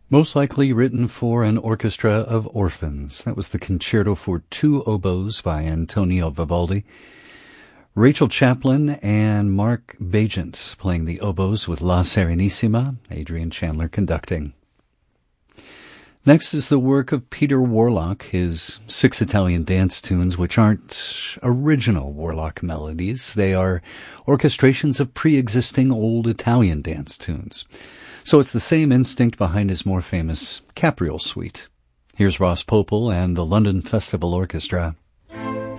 Most likely written for an orchestra of orphans. That was the Concerto for Two Oboes by Antonio Vivaldi. Rachel Chaplin and Mark Bagent playing the oboes with La Serenissima, Adrian Chandler conducting. Next is the work of Peter Warlock, his 6 Italian dance tunes, which aren't original Warlock melodies. They are orchestrations of pre-existing old Italian dance tunes. So it's the same instinct behind his more famous Capriol Suite. Here's Ross Popel and the London Festival Orchestra.